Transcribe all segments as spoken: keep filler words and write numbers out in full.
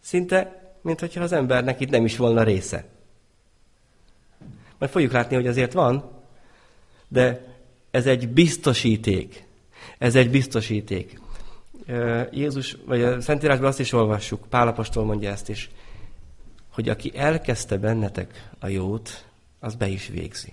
Szinte, mint hogyha az embernek itt nem is volna része. Majd fogjuk látni, hogy azért van, de ez egy biztosíték. Ez egy biztosíték. Jézus, vagy a Szentírásban azt is olvassuk, Pál apostol mondja ezt is, hogy aki elkezdte bennetek a jót, az be is végzi.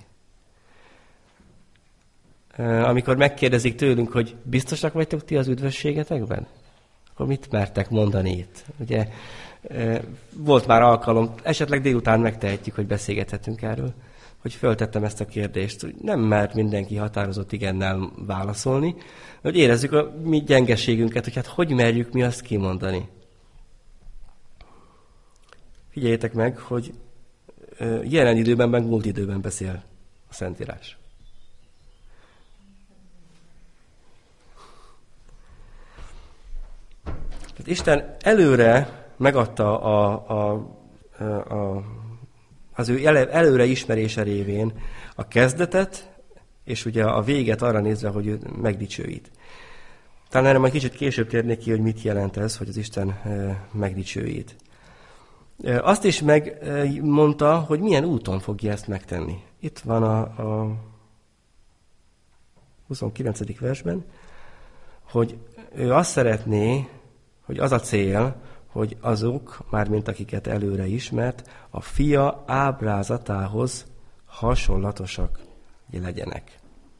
Amikor megkérdezik tőlünk, hogy biztosak vagytok ti az üdvösségetekben, akkor mit mertek mondani itt? Ugye volt már alkalom, esetleg délután megtehetjük, hogy beszélgethetünk erről, hogy föltettem ezt a kérdést, hogy nem mert mindenki határozott igennel válaszolni, hogy érezzük a mi gyengeségünket, hogy hát hogy merjük mi azt kimondani. Figyeljétek meg, hogy jelen időben, meg múlt időben beszél a Szentírás. Tehát Isten előre megadta a, a, a, az ő előre ismerése révén a kezdetet, és ugye a véget arra nézve, hogy ő megdicsőít. Talán erre majd kicsit később térnék ki, hogy mit jelent ez, hogy az Isten megdicsőít. Azt is megmondta, hogy milyen úton fogja ezt megtenni. Itt van a, a huszonkilencedik versben, hogy ő azt szeretné, hogy az a cél, hogy azok, mármint akiket előre ismert, a fia ábrázatához hasonlatosak legyenek.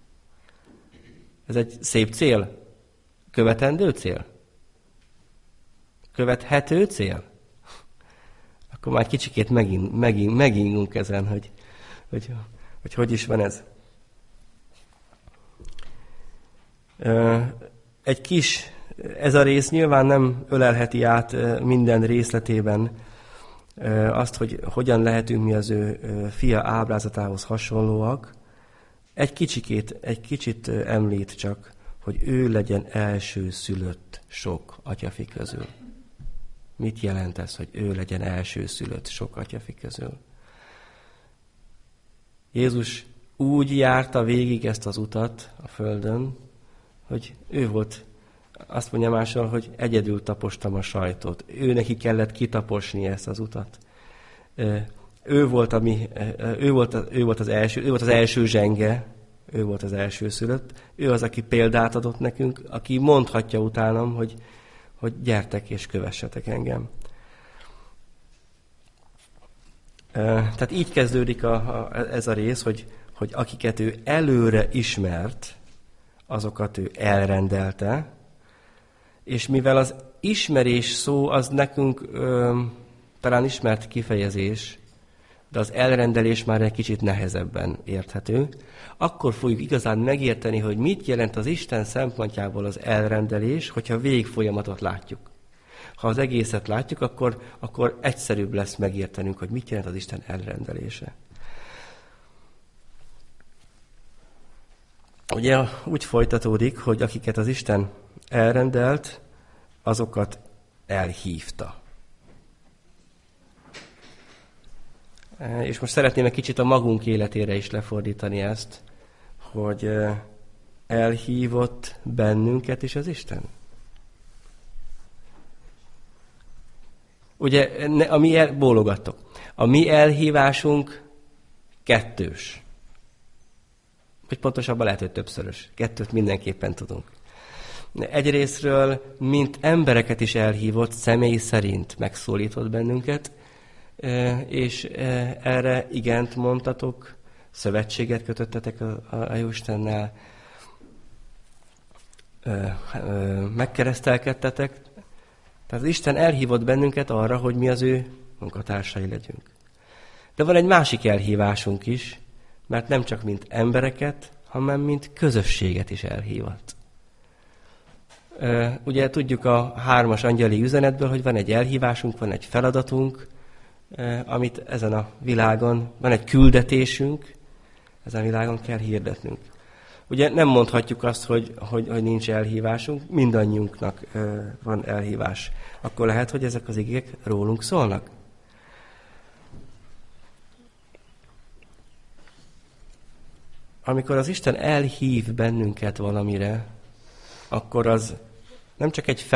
Ez egy szép cél? Követendő cél? Követhető cél? Akkor már kicsikét megint, megint, megingunk ezen, hogy hogy, hogy hogy is van ez. Egy kis, ez a rész nyilván nem ölelheti át minden részletében azt, hogy hogyan lehetünk mi az ő fia ábrázatához hasonlóak. Egy kicsikét, egy kicsit említ csak, hogy ő legyen első szülött sok atyafi közül. Mit jelent ez, hogy ő legyen első szülött sok atyafi közül? Jézus úgy járta végig ezt az utat a földön, hogy ő volt, azt mondja máshol, hogy egyedül tapostam a sajtot. Ő neki kellett kitaposni ezt az utat. Ő volt, ami, ő volt, ő volt az első, ő volt az első zsenge, ő volt az első szülött. Ő az, aki példát adott nekünk, aki mondhatja utánam, hogy, hogy gyertek és kövessetek engem. Tehát így kezdődik a, a, ez a rész, hogy, hogy akiket ő előre ismert, azokat ő elrendelte, és mivel az ismerés szó az nekünk ö, talán ismert kifejezés, de az elrendelés már egy kicsit nehezebben érthető, akkor fogjuk igazán megérteni, hogy mit jelent az Isten szempontjából az elrendelés, hogyha végigfolyamatot látjuk. Ha az egészet látjuk, akkor, akkor egyszerűbb lesz megértenünk, hogy mit jelent az Isten elrendelése. Ugye úgy folytatódik, hogy akiket az Isten elrendelt, azokat elhívta. És most szeretném egy kicsit a magunk életére is lefordítani ezt, hogy elhívott bennünket is az Isten. Ugye, a mi el, bólogattok. A mi elhívásunk kettős. Vagy pontosabban lehet, hogy többszörös. Kettőt mindenképpen tudunk. Egyrészről, mint embereket is elhívott, személy szerint megszólított bennünket, és erre igent mondtatok, szövetséget kötöttetek a, a Jóistennel, megkeresztelkedtetek. Tehát az Isten elhívott bennünket arra, hogy mi az ő munkatársai legyünk. De van egy másik elhívásunk is, mert nem csak mint embereket, hanem mint közösséget is elhívott. Ugye tudjuk a hármas angyali üzenetből, hogy van egy elhívásunk, van egy feladatunk, amit ezen a világon, van egy küldetésünk, ezen a világon kell hirdetnünk. Ugye nem mondhatjuk azt, hogy, hogy, hogy nincs elhívásunk, mindannyiunknak van elhívás. Akkor lehet, hogy ezek az igék rólunk szólnak? Amikor az Isten elhív bennünket valamire, akkor az nem csak egy